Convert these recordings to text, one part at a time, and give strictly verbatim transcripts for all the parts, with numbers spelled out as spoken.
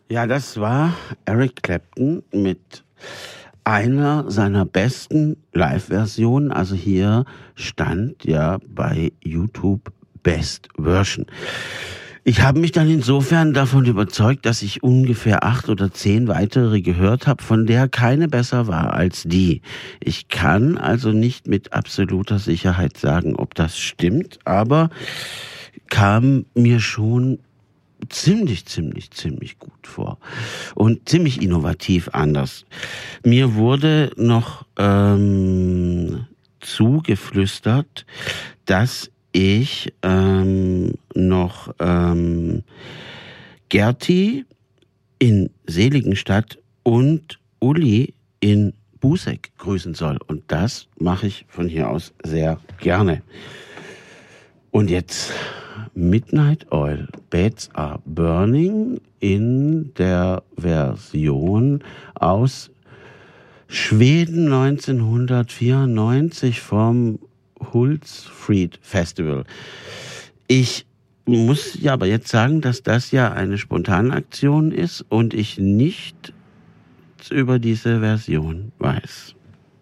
Ja, das war Eric Clapton mit einer seiner besten Live-Versionen. Also hier stand ja bei YouTube Best Version. Ich habe mich dann insofern davon überzeugt, dass ich ungefähr acht oder zehn weitere gehört habe, von der keine besser war als die. Ich kann also nicht mit absoluter Sicherheit sagen, ob das stimmt, aber kam mir schon ziemlich, ziemlich, ziemlich gut vor und ziemlich innovativ anders. Mir wurde noch ähm, zugeflüstert, dass ich ähm, noch ähm, Gerti in Seligenstadt und Uli in Busek grüßen soll. Und das mache ich von hier aus sehr gerne. Und jetzt Midnight Oil, Beds Are Burning in der Version aus Schweden neunzehnhundertvierundneunzig vom Hultsfred Festival. Ich muss ja aber jetzt sagen, dass das ja eine Spontanaktion ist und ich nicht über diese Version weiß.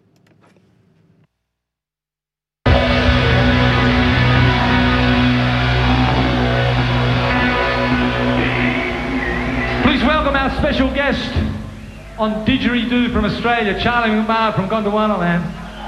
Please welcome our special guest on Didgeridoo from Australia, Charlie McMahon from Gondwanaland.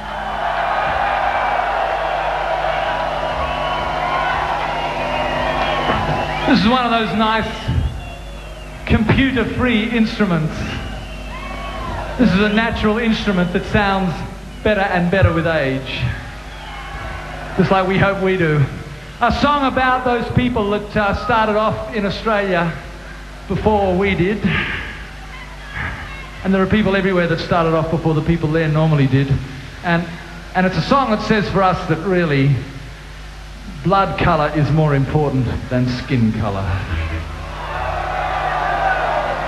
This is one of those nice computer-free instruments. This is a natural instrument that sounds better and better with age, just like we hope we do. A song about those people that uh, started off in Australia before we did. And there are people everywhere that started off before the people there normally did. And, and it's a song that says for us that really blood colour is more important than skin colour.